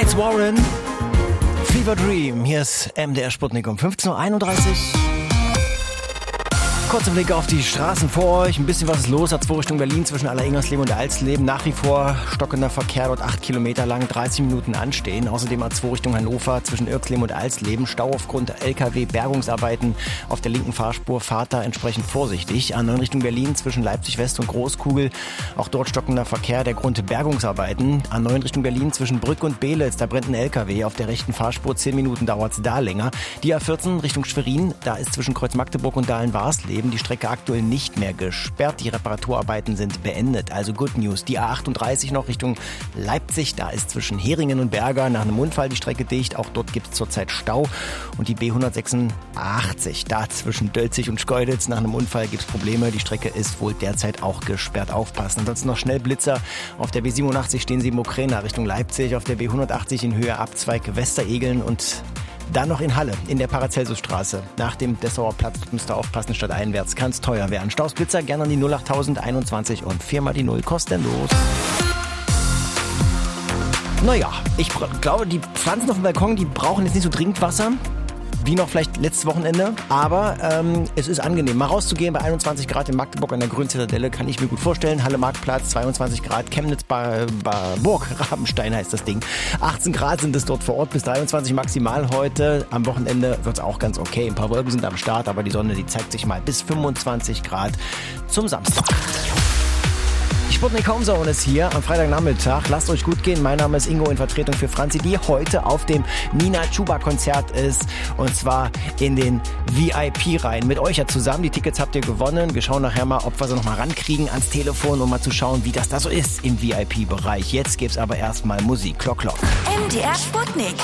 Warren, Fever Dream. Hier ist MDR Sputnik um 15.31 Uhr. Kurzer Blick auf die Straßen vor euch. Ein bisschen was ist los. A2 Richtung Berlin zwischen Aller-Ingersleben und Alsleben. Nach wie vor stockender Verkehr, dort 8 Kilometer lang, 30 Minuten anstehen. Außerdem A2 Richtung Hannover zwischen Irksleben und Alsleben. Stau aufgrund LKW-Bergungsarbeiten auf der linken Fahrspur. Fahrt da entsprechend vorsichtig. A9 Richtung Berlin zwischen Leipzig West und Großkugel. Auch dort stockender Verkehr, der Grund Bergungsarbeiten. A9 Richtung Berlin zwischen Brück und Beelitz. Da brennt ein LKW auf der rechten Fahrspur. 10 Minuten dauert es da länger. Die A14 Richtung Schwerin. Da ist zwischen Kreuz Magdeburg und Dahlen-Warsleben die Strecke aktuell nicht mehr gesperrt. Die Reparaturarbeiten sind beendet. Also Good News. Die A38 noch Richtung Leipzig. Da ist zwischen Heringen und Berger nach einem Unfall die Strecke dicht. Auch dort gibt es zurzeit Stau. Und die B186, da zwischen Dölzig und Schkeuditz nach einem Unfall gibt es Probleme. Die Strecke ist wohl derzeit auch gesperrt. Aufpassen. Ansonsten noch schnell Blitzer. Auf der B87 stehen sie in Mokrena Richtung Leipzig. Auf der B180 in Höhe Abzweig Westeregeln und dann noch in Halle, in der Paracelsusstraße. Nach dem Dessauer Platz müsst ihr aufpassen, stadteinwärts kann es teuer werden. Stausblitzer gerne an die 08021 und 4 mal die 0 kostenlos. Naja, ich glaube, die Pflanzen auf dem Balkon, die brauchen jetzt nicht so dringend Wasser, wie noch vielleicht letztes Wochenende, aber es ist angenehm. Mal rauszugehen bei 21 Grad in Magdeburg an der Grünen Zitadelle, kann ich mir gut vorstellen. Halle Marktplatz, 22 Grad, Chemnitz, Burg, Rabenstein heißt das Ding. 18 Grad sind es dort vor Ort, bis 23 maximal heute. Am Wochenende wird es auch ganz okay. Ein paar Wolken sind am Start, aber die Sonne, die zeigt sich mal bis 25 Grad zum Samstag. Die Sputnik Homezone ist hier am Freitagnachmittag. Lasst euch gut gehen. Mein Name ist Ingo in Vertretung für Franzi, die heute auf dem Nina Chuba Konzert ist. Und zwar in den VIP-Reihen. Mit euch ja zusammen. Die Tickets habt ihr gewonnen. Wir schauen nachher mal, ob wir sie noch mal rankriegen ans Telefon, um mal zu schauen, wie das da so ist im VIP-Bereich. Jetzt gibt's aber erstmal Musik. Klock, klock. MDR Sputnik.